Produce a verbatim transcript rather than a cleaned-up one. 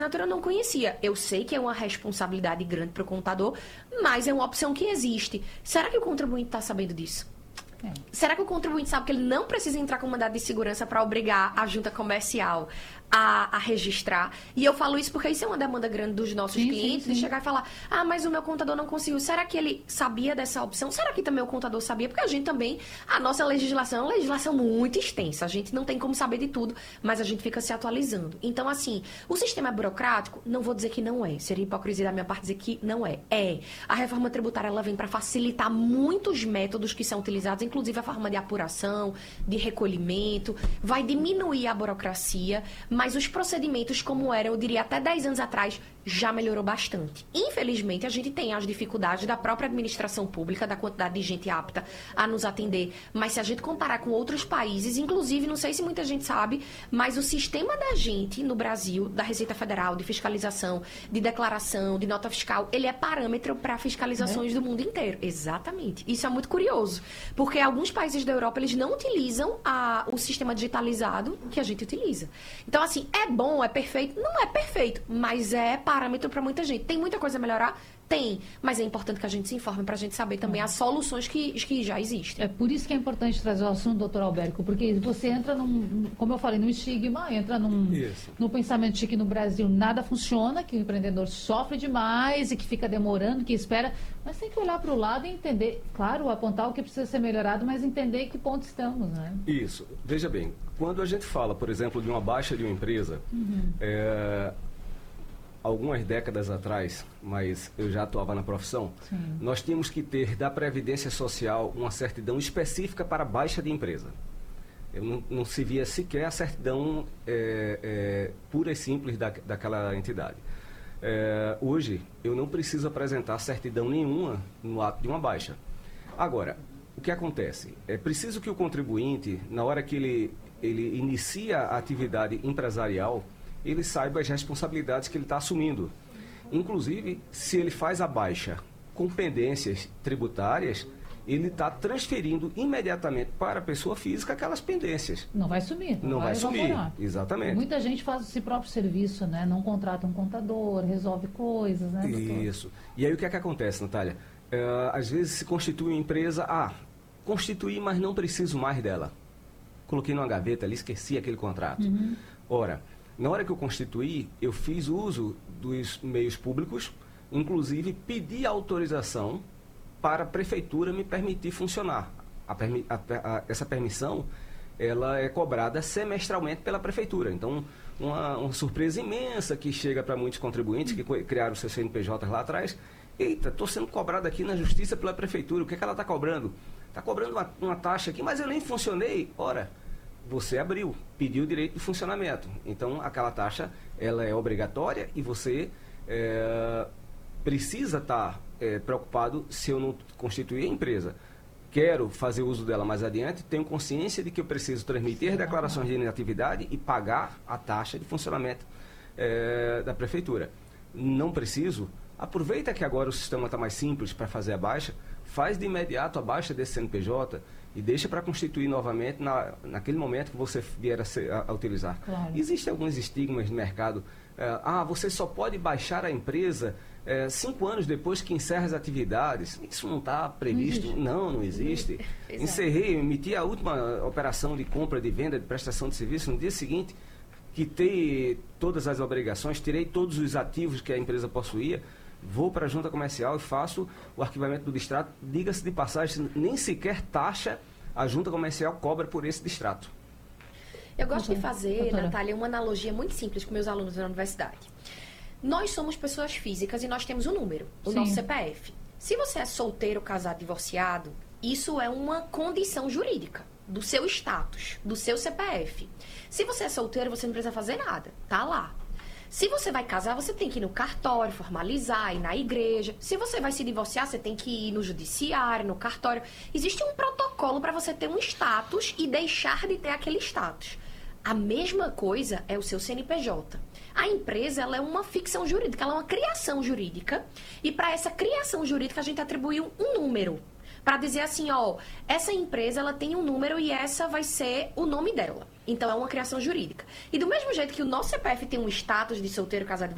assinatura eu não conhecia. Eu sei que é uma responsabilidade grande para o contador, mas é uma opção que existe. Será que o contribuinte está sabendo disso? É. Será que o contribuinte sabe que ele não precisa entrar com mandado de segurança para obrigar a junta comercial a, a registrar? E eu falo isso porque isso é uma demanda grande dos nossos sim, clientes, sim, sim. de chegar e falar, ah, mas o meu contador não conseguiu. Será que ele sabia dessa opção? Será que também o contador sabia? Porque a gente também, a nossa legislação é uma legislação muito extensa. A gente não tem como saber de tudo, mas a gente fica se atualizando. Então, assim, o sistema é burocrático? Não vou dizer que não é. Seria hipocrisia da minha parte dizer que não é. É. A reforma tributária, ela vem para facilitar muitos métodos que são utilizados, inclusive a forma de apuração, de recolhimento, vai diminuir a burocracia, mas os procedimentos como eram, eu diria, até dez anos atrás, já melhorou bastante. Infelizmente, a gente tem as dificuldades da própria administração pública, da quantidade de gente apta a nos atender, mas se a gente comparar com outros países, inclusive, não sei se muita gente sabe, mas o sistema da gente no Brasil, da Receita Federal, de fiscalização, de declaração, de nota fiscal, ele é parâmetro para fiscalizações é. do mundo inteiro. Exatamente. Isso é muito curioso, porque alguns países da Europa, eles não utilizam a, o sistema digitalizado que a gente utiliza. Então, assim, é bom, é perfeito? Não é perfeito, mas é parâmetro para muita gente. Tem muita coisa a melhorar? Tem, mas é importante que a gente se informe para a gente saber também as soluções que, que já existem. É por isso que é importante trazer o assunto, doutor Alberto, porque você entra num, como eu falei, num estigma, entra num, num pensamento de que no Brasil nada funciona, que o empreendedor sofre demais e que fica demorando, que espera, mas tem que olhar para o lado e entender, claro, apontar o que precisa ser melhorado, mas entender em que ponto estamos, né? Isso. Veja bem, quando a gente fala, por exemplo, de uma baixa de uma empresa, uhum. é... algumas décadas atrás, mas eu já atuava na profissão, sim. nós tínhamos que ter da Previdência Social uma certidão específica para baixa de empresa. Eu não, não se via sequer a certidão é, é, pura e simples da, daquela entidade. É, hoje, eu não preciso apresentar certidão nenhuma no ato de uma baixa. Agora, o que acontece? É preciso que o contribuinte, na hora que ele, ele inicia a atividade empresarial, ele saiba as responsabilidades que ele está assumindo. Inclusive, se ele faz a baixa com pendências tributárias, ele está transferindo imediatamente para a pessoa física aquelas pendências. Não vai sumir. Não, não vai, vai sumir, exatamente. Muita gente faz esse próprio serviço, né? Não contrata um contador, resolve coisas, né, doutor? Isso. E aí o que é que acontece, Natália? Uh, às vezes se constitui uma empresa, ah, constituí, mas não preciso mais dela. Coloquei numa gaveta ali, esqueci aquele contrato. Uhum. Ora, na hora que eu constituí, eu fiz uso dos meios públicos, inclusive pedi autorização para a prefeitura me permitir funcionar. A permi a, a, essa permissão, ela é cobrada semestralmente pela prefeitura. Então, uma, uma surpresa imensa que chega para muitos contribuintes que criaram seus C N P Js lá atrás. Eita, estou sendo cobrado aqui na justiça pela prefeitura. O que é que ela está cobrando? Está cobrando uma, uma taxa aqui, mas eu nem funcionei. Ora, você abriu, pediu o direito de funcionamento. Então, aquela taxa, ela é obrigatória e você é, precisa estar é, preocupado se eu não constituir a empresa. Quero fazer uso dela mais adiante, tenho consciência de que eu preciso transmitir declarações de inatividade e pagar a taxa de funcionamento é, da prefeitura. Não preciso, aproveita que agora o sistema está mais simples para fazer a baixa, faz de imediato a baixa desse C N P J e deixa para constituir novamente na, naquele momento que você vier a, ser, a, a utilizar. Claro. Existem alguns estigmas no mercado. É, ah, você só pode baixar a empresa é, cinco anos depois que encerra as atividades. Isso não está previsto. Não, não, não existe. Exato. Encerrei, emiti a última operação de compra, de venda, de prestação de serviço no dia seguinte, quitei todas as obrigações, tirei todos os ativos que a empresa possuía, vou para a junta comercial e faço o arquivamento do distrato. Diga-se de passagem, nem sequer taxa a junta comercial cobra por esse distrato. Eu gosto de fazer, doutora Natália, uma analogia muito simples com meus alunos da universidade. Nós somos pessoas físicas e nós temos um número, o Sim. nosso C P F. Se você é solteiro, casado, divorciado, isso é uma condição jurídica do seu status, do seu C P F. Se você é solteiro, você não precisa fazer nada, tá lá. Se você vai casar, você tem que ir no cartório, formalizar, ir na igreja. Se você vai se divorciar, você tem que ir no judiciário, no cartório. Existe um protocolo para você ter um status e deixar de ter aquele status. A mesma coisa é o seu C N P J. A empresa, ela é uma ficção jurídica, ela é uma criação jurídica. E para essa criação jurídica, a gente atribuiu um número. Para dizer assim, ó, essa empresa, ela tem um número e essa vai ser o nome dela. Então, é uma criação jurídica. E do mesmo jeito que o nosso C P F tem um status de solteiro, casado,